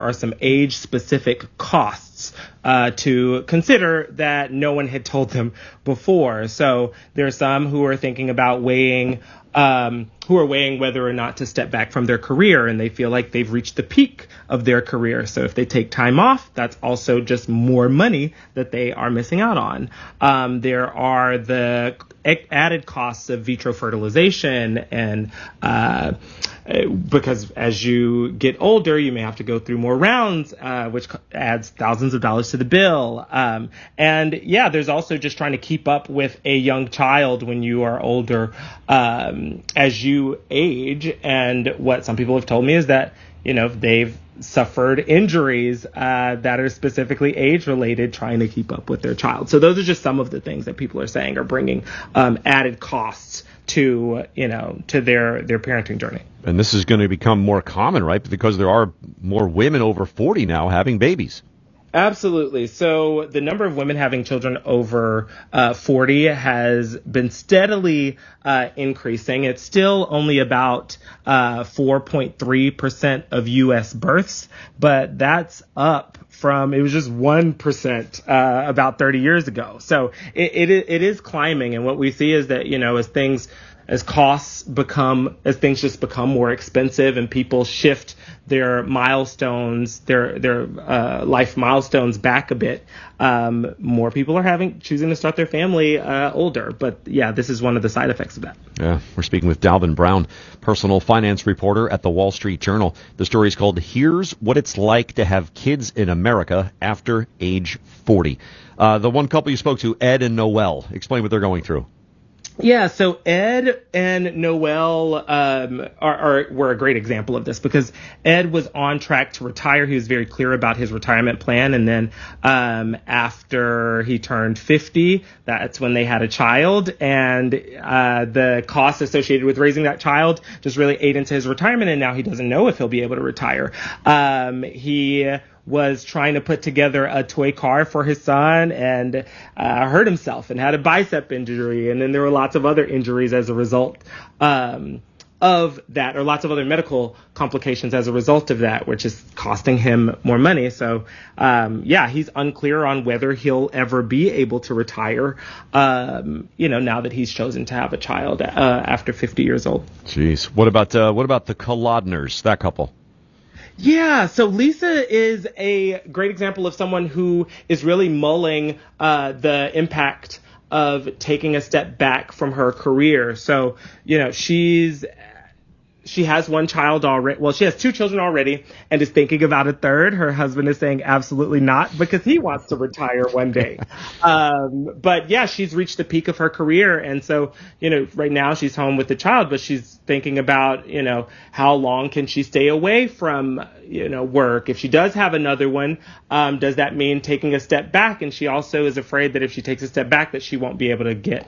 are some age-specific costs to consider that no one had told them before. So there are some who are thinking about weighing whether or not to step back from their career, and they feel like they've reached the peak of their career. So if they take time off, that's also just more money that they are missing out on. There are the added costs of vitro fertilization, and because as you get older, you may have to go through more rounds, which adds thousands of dollars to the bill. And yeah, there's also just trying to keep up with a young child when you are older as you age. And what some people have told me is that, they've suffered injuries that are specifically age-related trying to keep up with their child. So those are just some of the things that people are saying are bringing added costs to their parenting journey. And this is going to become more common, right? Because there are more women over 40 now having babies. Absolutely. So the number of women having children over 40 has been steadily increasing. It's still only about 4.3% of U.S. births, but that's up from, it was just 1% about 30 years ago. So it is climbing. And what we see is that, as things just become more expensive and people shift their milestones, their life milestones back a bit, more people are choosing to start their family older. But yeah, this is one of the side effects of that. Yeah, we're speaking with Dalvin Brown, personal finance reporter at the Wall Street Journal. The story is called "Here's What It's Like to Have Kids in America After Age 40." The one couple you spoke to, Ed and Noelle, explain what they're going through. Yeah, so Ed and Noelle were a great example of this because Ed was on track to retire. He was very clear about his retirement plan. And then after he turned 50, that's when they had a child. And the costs associated with raising that child just really ate into his retirement. And now he doesn't know if he'll be able to retire. He was trying to put together a toy car for his son and hurt himself and had a bicep injury. And then there were lots of other injuries as a result of that, or lots of other medical complications as a result of that, which is costing him more money. So, he's unclear on whether he'll ever be able to retire, now that he's chosen to have a child after 50 years old. Jeez. What about the Kolodners, that couple? Yeah, so Lisa is a great example of someone who is really mulling the impact of taking a step back from her career. So, she has one child already. Well, she has two children already and is thinking about a third. Her husband is saying absolutely not because he wants to retire one day. But yeah, she's reached the peak of her career. And so, right now she's home with the child, but she's thinking about, how long can she stay away from, work? If she does have another one, does that mean taking a step back? And she also is afraid that if she takes a step back, that she won't be able to get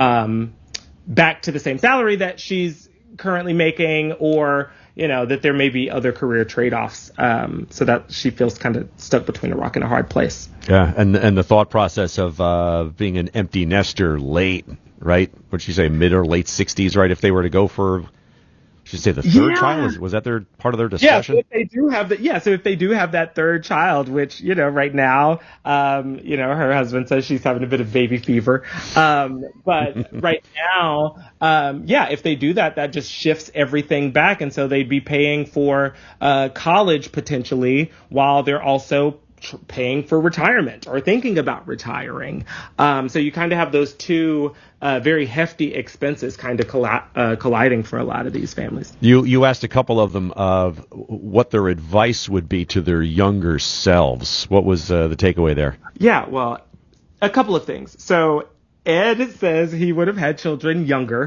back to the same salary that she's currently making, or that there may be other career trade-offs, so that she feels kind of stuck between a rock and a hard place. Yeah, and the thought process of being an empty nester late, right? What'd she say, mid or late 60s, right? If they were to go for, should say the third child, was that their part of their discussion? Yeah, so if they do have that third child, which right now, her husband says she's having a bit of baby fever, but right now, if they do that, that just shifts everything back, and so they'd be paying for college potentially while they're also paying for retirement or thinking about retiring. So you kind of have those two very hefty expenses kind of colliding for a lot of these families. You asked a couple of them of what their advice would be to their younger selves. What was the takeaway there? Yeah, well, a couple of things. So Ed says he would have had children younger,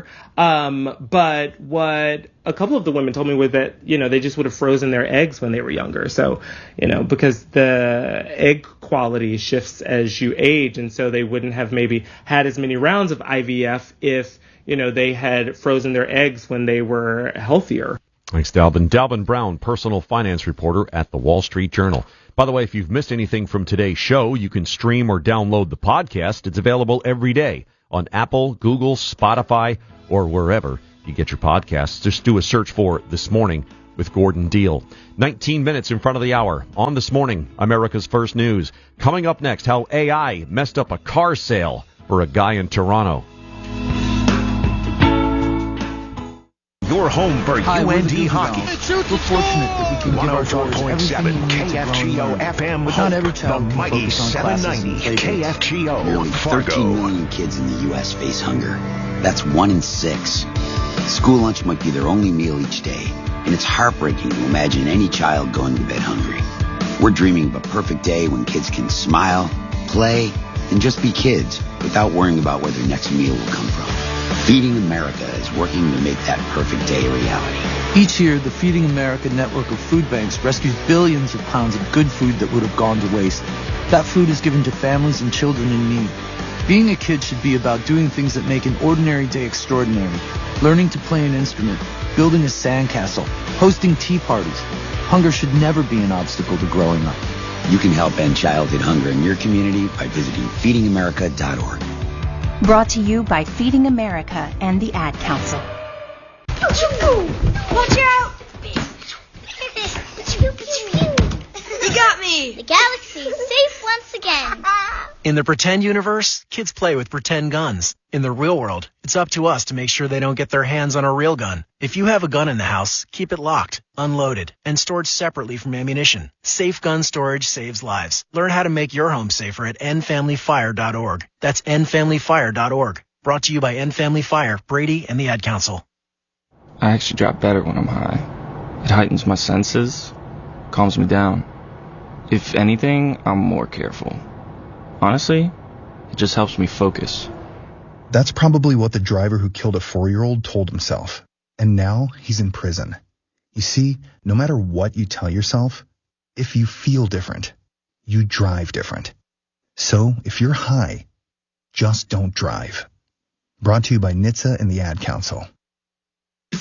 but what a couple of the women told me was that, they just would have frozen their eggs when they were younger. So, because the egg quality shifts as you age, and so they wouldn't have maybe had as many rounds of IVF if, they had frozen their eggs when they were healthier. Thanks, Dalvin. Dalvin Brown, personal finance reporter at the Wall Street Journal. By the way, if you've missed anything from today's show, you can stream or download the podcast. It's available every day on Apple, Google, Spotify, or wherever you get your podcasts. Just do a search for This Morning with Gordon Deal. 19 minutes in front of the hour. On This Morning, America's First News. Coming up next, how AI messed up a car sale for a guy in Toronto. Your home for UND hockey. We're fortunate that we can give our daughters everything we need to KFGO FM with Not every child the can mighty focus on classes 790 and play games. KFGO Nearly 13 Fargo. million kids in the U.S. face hunger. That's 1 in 6. School lunch might be their only meal each day, and it's heartbreaking to imagine any child going to bed hungry. We're dreaming of a perfect day when kids can smile, play, and just be kids without worrying about where their next meal will come from. Feeding America is working to make that perfect day a reality. Each year, the Feeding America network of food banks rescues billions of pounds of good food that would have gone to waste. That food is given to families and children in need. Being a kid should be about doing things that make an ordinary day extraordinary. Learning to play an instrument, building a sandcastle, hosting tea parties. Hunger should never be an obstacle to growing up. You can help end childhood hunger in your community by visiting feedingamerica.org. Brought to you by Feeding America and the Ad Council. Watch out! You got me! The galaxy is safe once again. In the pretend universe, kids play with pretend guns. In the real world, it's up to us to make sure they don't get their hands on a real gun. If you have a gun in the house, keep it locked, unloaded, and stored separately from ammunition. Safe gun storage saves lives. Learn how to make your home safer at endfamilyfire.org. That's endfamilyfire.org. Brought to you by End Family Fire, Brady, and the Ad Council. I actually drop better when I'm high. It heightens my senses, calms me down. If anything, I'm more careful. Honestly, it just helps me focus. That's probably what the driver who killed a 4-year-old told himself. And now he's in prison. You see, no matter what you tell yourself, if you feel different, you drive different. So if you're high, just don't drive. Brought to you by NHTSA and the Ad Council.